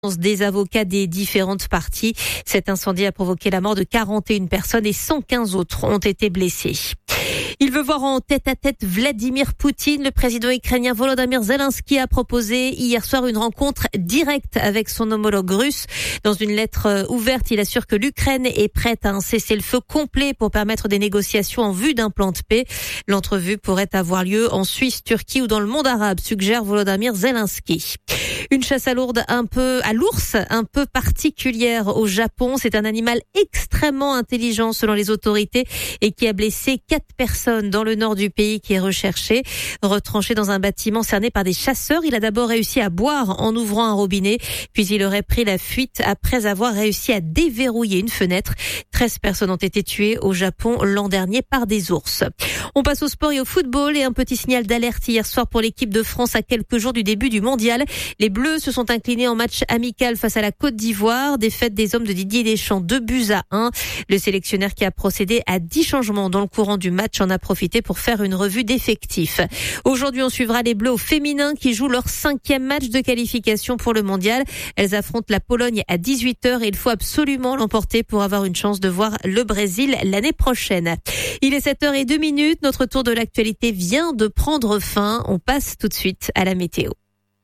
des avocats des différentes parties. Cet incendie a provoqué la mort de 41 personnes et 115 autres ont été blessés. Il veut voir en tête-à-tête Vladimir Poutine. Le président ukrainien Volodymyr Zelensky a proposé hier soir une rencontre directe avec son homologue russe. Dans une lettre ouverte, il assure que l'Ukraine est prête à un cessez-le-feu complet pour permettre des négociations en vue d'un plan de paix. L'entrevue pourrait avoir lieu en Suisse, Turquie ou dans le monde arabe, suggère Volodymyr Zelensky. Une chasse à l'ours un peu particulière au Japon. C'est un animal extrêmement intelligent selon les autorités et qui a blessé 4 personnes dans le nord du pays qui est recherché. Retranché dans un bâtiment cerné par des chasseurs, il a d'abord réussi à boire en ouvrant un robinet, puis il aurait pris la fuite après avoir réussi à déverrouiller une fenêtre. 13 personnes ont été tuées au Japon l'an dernier par des ours. On passe au sport et au football et un petit signal d'alerte hier soir pour l'équipe de France à quelques jours du début du mondial. Les Bleus se sont inclinés en match amical face à la Côte d'Ivoire. Défaite des hommes de Didier Deschamps, 2-1. Le sélectionneur qui a procédé à 10 changements dans le courant du match en a profité pour faire une revue d'effectifs. Aujourd'hui, on suivra les Bleus au féminin qui jouent leur 5e match de qualification pour le mondial. Elles affrontent la Pologne à 18h et il faut absolument l'emporter pour avoir une chance de voir le Brésil l'année prochaine. Il est 7h02. Notre tour de l'actualité vient de prendre fin. On passe tout de suite à la météo.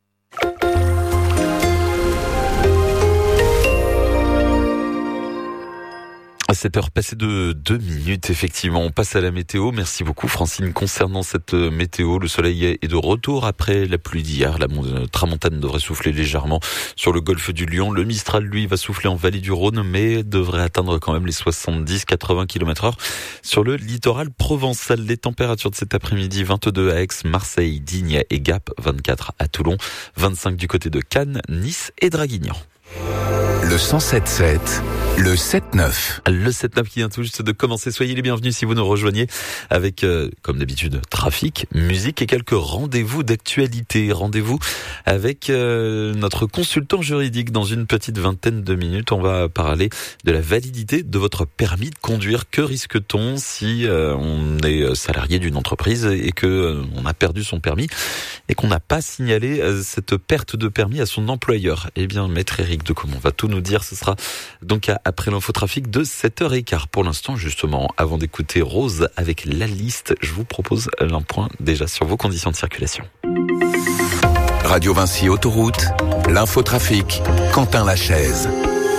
À 7h passées de 2 minutes, effectivement, on passe à la météo. Merci beaucoup Francine. Concernant cette météo, le soleil est de retour après la pluie d'hier. La tramontane devrait souffler légèrement sur le golfe du Lion. Le Mistral, lui, va souffler en vallée du Rhône, mais devrait atteindre quand même les 70-80 km/h sur le littoral provençal. Les températures de cet après-midi, 22 à Aix, Marseille, Digne et Gap, 24 à Toulon, 25 du côté de Cannes, Nice et Draguignan. Le 107.7, le 7.9. Le 7.9 qui vient tout juste de commencer. Soyez les bienvenus si vous nous rejoignez avec, comme d'habitude, trafic, musique et quelques rendez-vous d'actualité. Rendez-vous avec notre consultant juridique dans une petite vingtaine de minutes. On va parler de la validité de votre permis de conduire. Que risque-t-on si on est salarié d'une entreprise et que on a perdu son permis et qu'on n'a pas signalé cette perte de permis à son employeur? Eh bien, Maître Éric Decomont va tout nous dire. Ce sera donc après l'infotrafic de 7h15. Pour l'instant, justement, avant d'écouter Rose avec la liste, je vous propose un point déjà sur vos conditions de circulation. Radio Vinci Autoroute, l'infotrafic, Quentin Lachaise.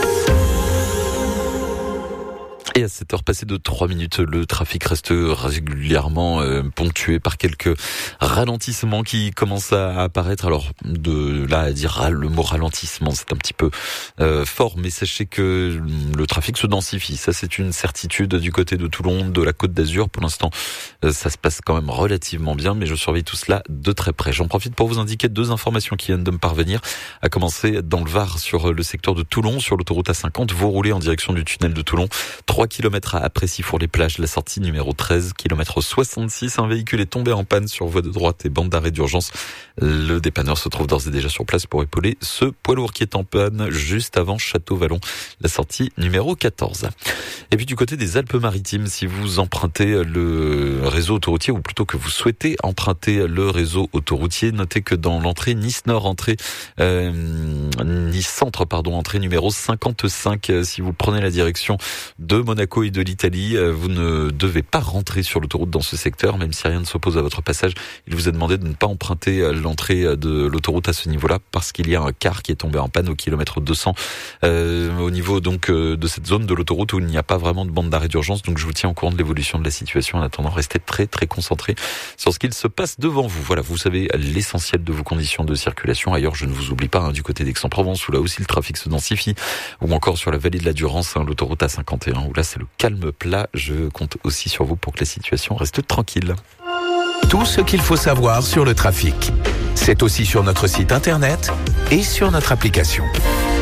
Et à 7h passées de 3 minutes, le trafic reste régulièrement ponctué par quelques ralentissements qui commencent à apparaître. Alors, de là à dire le mot ralentissement, c'est un petit peu fort, mais sachez que le trafic se densifie. Ça, c'est une certitude du côté de Toulon, de la Côte d'Azur. Pour l'instant, ça se passe quand même relativement bien, mais je surveille tout cela de très près. J'en profite pour vous indiquer 2 informations qui viennent de me parvenir. À commencer dans le Var, sur le secteur de Toulon, sur l'autoroute A50, vous roulez en direction du tunnel de Toulon. 3 km à Apprécy-Four-les-Plages, la sortie numéro 13, kilomètre 66. Un véhicule est tombé en panne sur voie de droite et bande d'arrêt d'urgence. Le dépanneur se trouve d'ores et déjà sur place pour épauler ce poids lourd qui est en panne juste avant Château-Vallon, la sortie numéro 14. Et puis du côté des Alpes-Maritimes, si vous empruntez le réseau autoroutier, ou plutôt que vous souhaitez emprunter le réseau autoroutier, notez que dans l'entrée Nice-Nord, Nice-Centre, entrée numéro 55, si vous prenez la direction de Monaco et de l'Italie, vous ne devez pas rentrer sur l'autoroute dans ce secteur, même si rien ne s'oppose à votre passage. Il vous est demandé de ne pas emprunter l'entrée de l'autoroute à ce niveau-là, parce qu'il y a un car qui est tombé en panne au kilomètre 200, au niveau donc de cette zone de l'autoroute où il n'y a pas vraiment de bande d'arrêt d'urgence. Donc je vous tiens au courant de l'évolution de la situation. En attendant, restez très très concentrés sur ce qu'il se passe devant vous. Voilà, vous savez l'essentiel de vos conditions de circulation. Ailleurs, je ne vous oublie pas, du côté d'Aix-en-Provence, où là aussi le trafic se densifie, ou encore sur la vallée de la Durance, l'autoroute A51, où là c'est le calme plat. Je compte aussi sur vous pour que la situation reste tranquille. Tout ce qu'il faut savoir sur le trafic, c'est aussi sur notre site internet et sur notre application.